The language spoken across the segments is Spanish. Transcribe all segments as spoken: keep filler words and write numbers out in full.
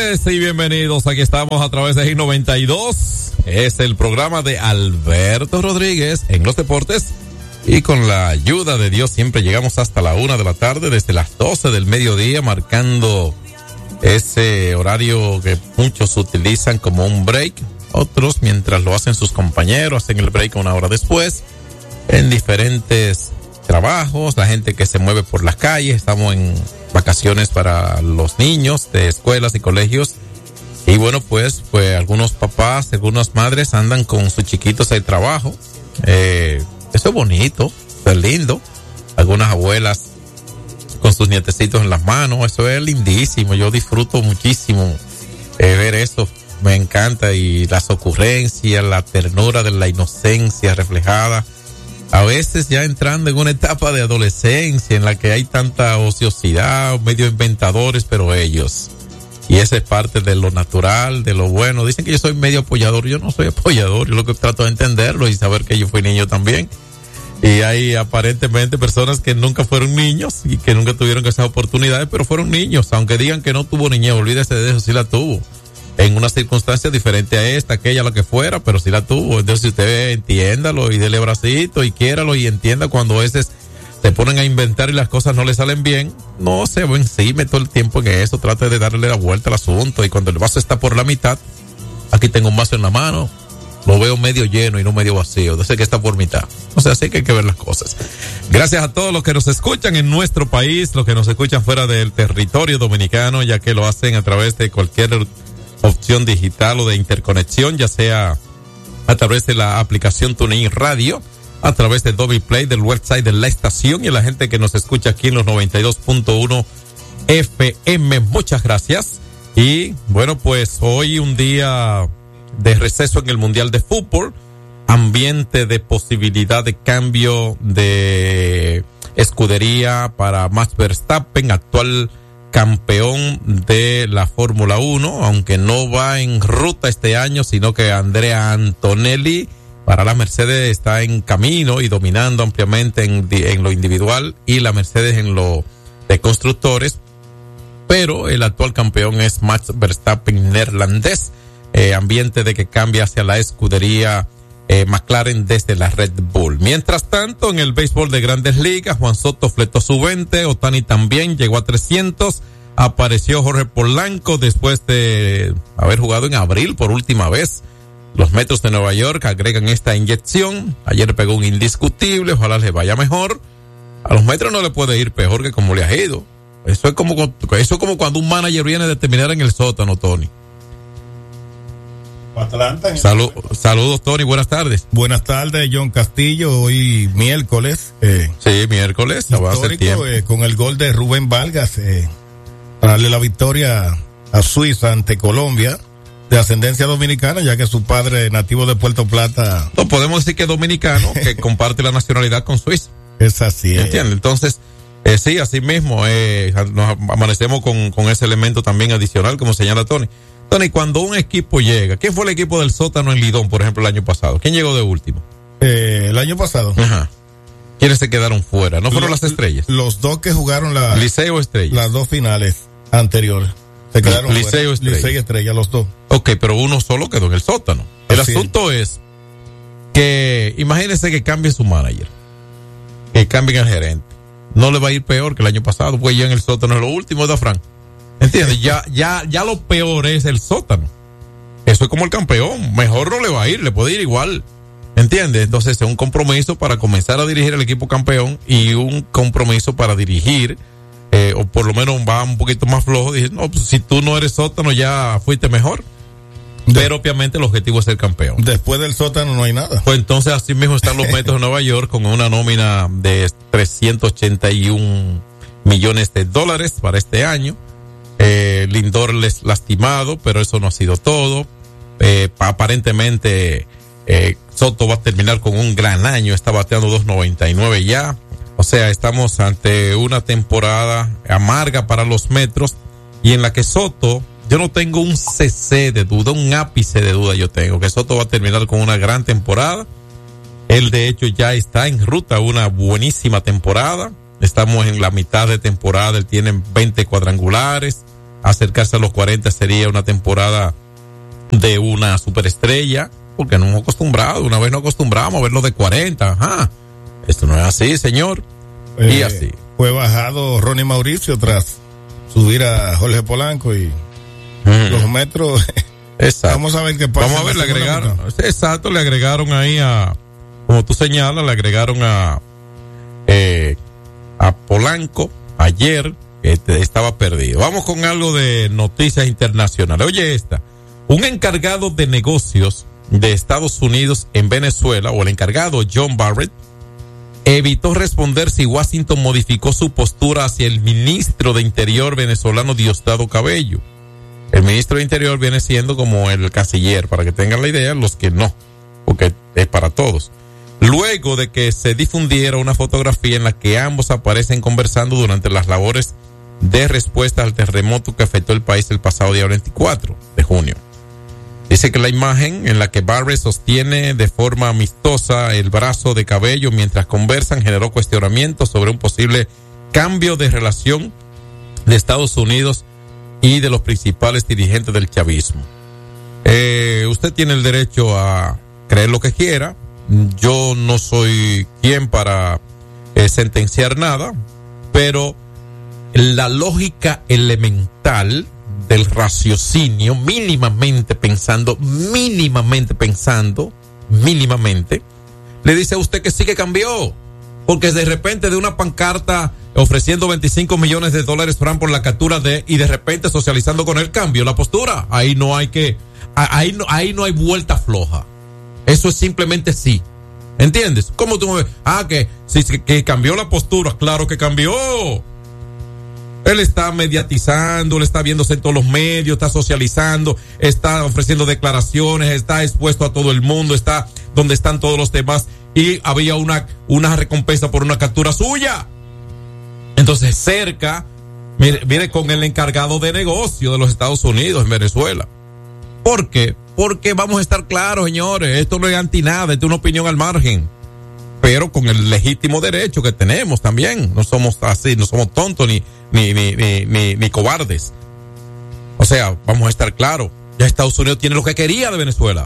Sí, bienvenidos. Aquí estamos a través de G noventa y dos. Es el programa de Alberto Rodríguez en los deportes. Y con la ayuda de Dios siempre llegamos hasta la una de la tarde, desde las doce del mediodía, marcando ese horario que muchos utilizan como un break. Otros, mientras lo hacen sus compañeros, hacen el break una hora después. En diferentes trabajos, la gente que se mueve por las calles. Estamos en vacaciones para los niños de escuelas y colegios. Y bueno, pues, pues algunos papás, algunas madres andan con sus chiquitos al trabajo. Eh, eso es bonito, eso es lindo. Algunas abuelas con sus nietecitos en las manos, eso es lindísimo. Yo disfruto muchísimo eh, ver eso. Me encanta, y las ocurrencias, la ternura de la inocencia reflejada. A veces ya entrando en una etapa de adolescencia en la que hay tanta ociosidad, medio inventadores, pero ellos. Y esa es parte de lo natural, de lo bueno. Dicen que yo soy medio apoyador. Yo no soy apoyador. Yo lo que trato de entenderlo y saber que yo fui niño también. Y hay aparentemente personas que nunca fueron niños y que nunca tuvieron esas oportunidades, pero fueron niños. Aunque digan que no tuvo niñez, olvídese de eso, sí la tuvo. En una circunstancia diferente a esta, aquella, lo que fuera, pero sí la tuvo. Entonces usted entiéndalo y dele bracito y quiéralo y entienda cuando a veces se ponen a inventar y las cosas no le salen bien. No se encime todo el tiempo en eso, trate de darle la vuelta al asunto, y cuando el vaso está por la mitad, aquí tengo un vaso en la mano, lo veo medio lleno y no medio vacío, entonces que está por mitad. O sea, así que hay que ver las cosas. Gracias a todos los que nos escuchan en nuestro país, los que nos escuchan fuera del territorio dominicano, ya que lo hacen a través de cualquier opción digital o de interconexión, ya sea a través de la aplicación TuneIn Radio, a través de Dolby Play, del website de la estación, y a la gente que nos escucha aquí en los noventa y dos punto uno F M. Muchas gracias. Y bueno, pues hoy un día de receso en el Mundial de Fútbol, ambiente de posibilidad de cambio de escudería para Max Verstappen, actual campeón de la Fórmula uno, aunque no va en ruta este año, sino que Andrea Antonelli para la Mercedes está en camino y dominando ampliamente en, en lo individual, y la Mercedes en lo de constructores, pero el actual campeón es Max Verstappen, neerlandés. Eh, ambiente de que cambia hacia la escudería eh, McLaren desde la Red Bull. Mientras tanto, en el béisbol de Grandes Ligas, Juan Soto fletó su veinte, Ohtani también llegó a trescientos, apareció Jorge Polanco después de haber jugado en abril por última vez. Los Metros de Nueva York agregan esta inyección. Ayer pegó un indiscutible, ojalá le vaya mejor. A los Metros no le puede ir peor que como le ha ido. Eso es como, eso es como cuando un manager viene de terminar en el sótano, Tony. Atlanta. Salud, saludos, Tony, buenas tardes. Buenas tardes, John Castillo. Hoy miércoles. Eh, sí, miércoles. Histórico, eh, con el gol de Rubén Vargas, eh, para darle la victoria a Suiza ante Colombia, de ascendencia dominicana, ya que su padre, nativo de Puerto Plata. No podemos decir que es dominicano, que comparte la nacionalidad con Suiza. Es así. ¿Entiendes? Entonces, eh, sí, así mismo, eh, nos amanecemos con, con ese elemento también adicional, como señala Tony. Tony, cuando un equipo llega, ¿quién fue el equipo del sótano en Lidón, por ejemplo, el año pasado? ¿Quién llegó de último? Eh, el año pasado. Ajá. ¿Quiénes se quedaron fuera? ¿No fueron los, las estrellas? Los dos que jugaron la... Liceo Estrellas. Las dos finales anteriores. Se quedaron Liceo fuera. Estrella. Liceo y Estrella, los dos. Ok, pero uno solo quedó en el sótano. El Así asunto es. es que, imagínense que cambie su manager, que cambien al gerente. No le va a ir peor que el año pasado, pues ya en el sótano es lo último, ¿da, Frank? ¿Entiendes? ya, ya, ya lo peor es el sótano. Eso es como el campeón. Mejor no le va a ir, le puede ir igual. ¿Entiendes? Entonces es un compromiso para comenzar a dirigir el equipo campeón y un compromiso para dirigir, eh, o por lo menos va un poquito más flojo. Dije, no, pues si tú no eres sótano ya fuiste mejor. De, Pero obviamente el objetivo es ser campeón. Después del sótano no hay nada. Pues entonces así mismo están los Metros de Nueva York con una nómina de trescientos ochenta y un millones de dólares para este año. Eh, Lindor les lastimado, pero eso no ha sido todo. Eh, aparentemente eh, Soto va a terminar con un gran año, está bateando dos noventa y nueve ya. O sea, estamos ante una temporada amarga para los Metros, y en la que Soto, yo no tengo un cc de duda, un ápice de duda yo tengo, que Soto va a terminar con una gran temporada. Él de hecho ya está en ruta a una buenísima temporada. Estamos en la mitad de temporada, él tiene veinte cuadrangulares, acercarse a los cuarenta sería una temporada de una superestrella, porque no hemos acostumbrado, una vez nos acostumbramos a verlo de cuarenta, ajá. Esto no es así, señor. Eh, y así. Fue bajado Ronnie Mauricio tras subir a Jorge Polanco y mm. los metros. Exacto. Vamos a ver qué pasa. Vamos a ver, le agregaron, mitad. Exacto, le agregaron ahí a, como tú señalas, le agregaron a, eh, a Polanco ayer, que estaba perdido. Vamos con algo de noticias internacionales. Oye esta, un encargado de negocios de Estados Unidos en Venezuela, o el encargado John Barrett, evitó responder si Washington modificó su postura hacia el ministro de Interior venezolano Diosdado Cabello. El ministro de Interior viene siendo como el canciller, para que tengan la idea, los que no, porque es para todos. Luego de que se difundiera una fotografía en la que ambos aparecen conversando durante las labores de respuesta al terremoto que afectó el país el pasado día veinticuatro de junio. Dice que la imagen en la que Barrett sostiene de forma amistosa el brazo de Cabello mientras conversan generó cuestionamientos sobre un posible cambio de relación de Estados Unidos y de los principales dirigentes del chavismo. Eh, usted tiene el derecho a creer lo que quiera. Yo no soy quien para eh, sentenciar nada, pero la lógica elemental del raciocinio, mínimamente pensando, mínimamente pensando, mínimamente, le dice a usted que sí que cambió, porque de repente de una pancarta ofreciendo veinticinco millones de dólares Fran por la captura de, y de repente socializando con el cambio, la postura, ahí no hay que, ahí no, ahí no hay vuelta floja. Eso es simplemente sí. ¿Entiendes? ¿Cómo tú me ves? Ah, que, sí, que cambió la postura. Claro que cambió. Él está mediatizando, él está viéndose en todos los medios, está socializando, está ofreciendo declaraciones, está expuesto a todo el mundo, está donde están todos los demás, y había una, una recompensa por una captura suya. Entonces, cerca, mire, mire con el encargado de negocio de los Estados Unidos en Venezuela. ¿Por qué? Porque vamos a estar claros, señores, esto no es anti nada, esto es una opinión al margen, pero con el legítimo derecho que tenemos también. No somos así, no somos tontos ni, ni, ni, ni, ni, ni cobardes. O sea, vamos a estar claros, ya Estados Unidos tiene lo que quería de Venezuela.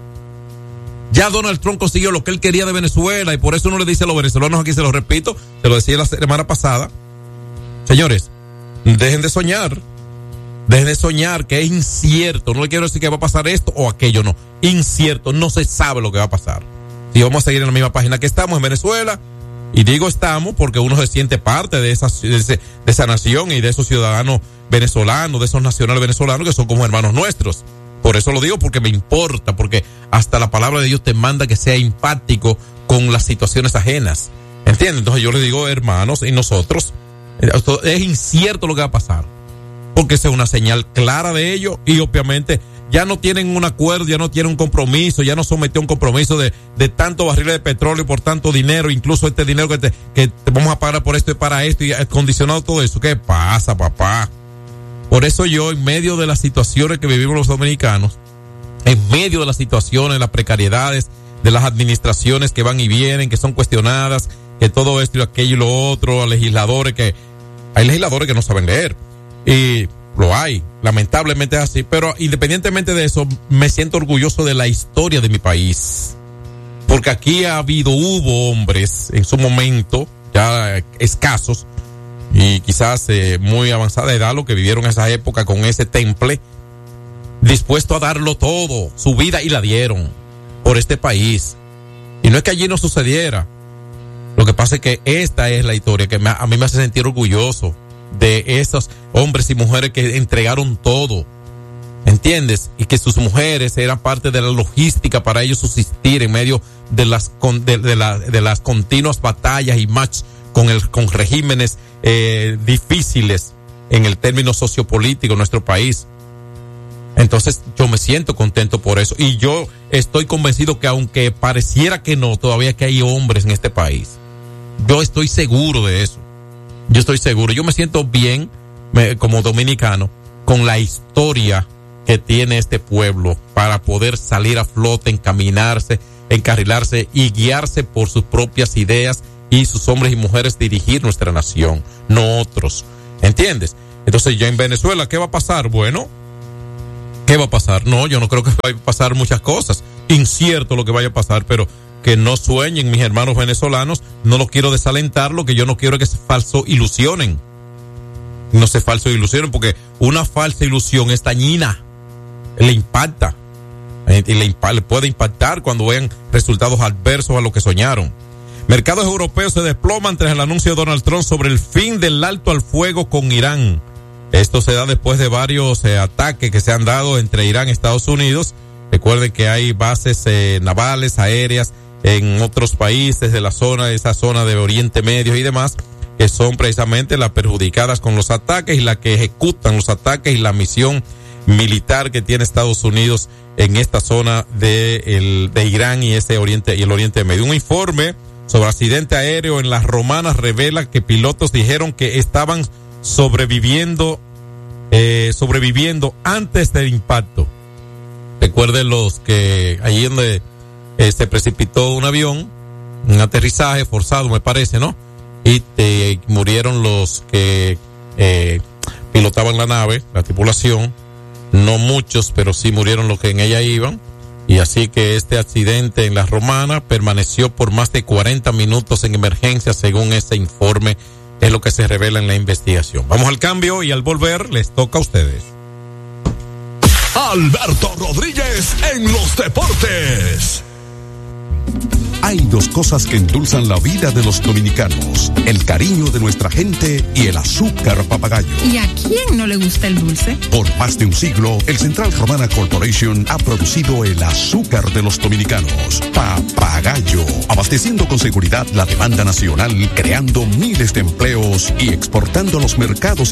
Ya Donald Trump consiguió lo que él quería de Venezuela, y por eso uno le dice a los venezolanos, aquí se lo repito, se lo decía la semana pasada, señores, dejen de soñar. Dejen de soñar, que es incierto. No le quiero decir que va a pasar esto o aquello, no. Incierto, no se sabe lo que va a pasar. Si vamos a seguir en la misma página que estamos en Venezuela, y digo estamos porque uno se siente parte de esa, de, ese, de esa nación y de esos ciudadanos venezolanos, de esos nacionales venezolanos que son como hermanos nuestros. Por eso lo digo, porque me importa, porque hasta la palabra de Dios te manda que sea empático con las situaciones ajenas. ¿Entiendes? Entonces yo le digo, hermanos, y nosotros, es incierto lo que va a pasar, porque esa es una señal clara de ello, y obviamente ya no tienen un acuerdo, ya no tienen un compromiso, ya no sometió un compromiso de, de tanto barriles de petróleo por tanto dinero, incluso este dinero que te, que te vamos a pagar por esto y para esto, y condicionado todo eso. ¿Qué pasa, papá? Por eso yo, en medio de las situaciones que vivimos los dominicanos, en medio de las situaciones, las precariedades, de las administraciones que van y vienen, que son cuestionadas, que todo esto y aquello y lo otro, a legisladores que, hay legisladores que no saben leer. Y lo hay, lamentablemente es así, pero independientemente de eso, me siento orgulloso de la historia de mi país, porque aquí ha habido, hubo hombres en su momento, ya escasos, y quizás eh, muy avanzada edad, lo que vivieron esa época con ese temple, dispuesto a darlo todo, su vida, y la dieron por este país. Y no es que allí no sucediera, lo que pasa es que esta es la historia que me, a mí me hace sentir orgulloso de esos hombres y mujeres que entregaron todo, ¿entiendes? Y que sus mujeres eran parte de la logística para ellos subsistir en medio de las de, de, la, de las continuas batallas y match con el con regímenes eh, difíciles en el término sociopolítico en nuestro país. Entonces yo me siento contento por eso, y yo estoy convencido que aunque pareciera que no, todavía que hay hombres en este país. Yo estoy seguro de eso. Yo estoy seguro, yo me siento bien me, como dominicano con la historia que tiene este pueblo para poder salir a flote, encaminarse, encarrilarse y guiarse por sus propias ideas, y sus hombres y mujeres dirigir nuestra nación, no otros. ¿Entiendes? Entonces ya en Venezuela, ¿qué va a pasar? Bueno, ¿qué va a pasar? No, yo no creo que vaya a pasar muchas cosas. Incierto lo que vaya a pasar, pero que no sueñen mis hermanos venezolanos. No los quiero desalentar, lo que yo no quiero es que se falso ilusionen. No se falso ilusionen, porque una falsa ilusión es dañina. Le impacta. Y le, impa- le puede impactar cuando vean resultados adversos a lo que soñaron. Mercados europeos se desploman tras el anuncio de Donald Trump sobre el fin del alto al fuego con Irán. Esto se da después de varios eh, ataques que se han dado entre Irán y Estados Unidos. Recuerden que hay bases eh, navales, aéreas en otros países de la zona, esa zona de Oriente Medio y demás, que son precisamente las perjudicadas con los ataques y las que ejecutan los ataques y la misión militar que tiene Estados Unidos en esta zona de, el, de Irán y ese Oriente y el Oriente Medio. Un informe sobre accidente aéreo en las Romanas revela que pilotos dijeron que estaban sobreviviendo, eh, sobreviviendo antes del impacto. Recuerden los que allí donde eh, se precipitó un avión, un aterrizaje forzado me parece, ¿no? Y te, murieron los que eh, pilotaban la nave, la tripulación, no muchos, pero sí murieron los que en ella iban. Y así que este accidente en la Romana permaneció por más de cuarenta minutos en emergencia, según ese informe. Es lo que se revela en la investigación. Vamos al cambio y al volver les toca a ustedes. Alberto Rodríguez en los deportes. Hay dos cosas que endulzan la vida de los dominicanos: el cariño de nuestra gente y el azúcar papagayo. ¿Y a quién no le gusta el dulce? Por más de un siglo, el Central Romana Corporation ha producido el azúcar de los dominicanos, Papagayo, abasteciendo con seguridad la demanda nacional, creando miles de empleos y exportando a los mercados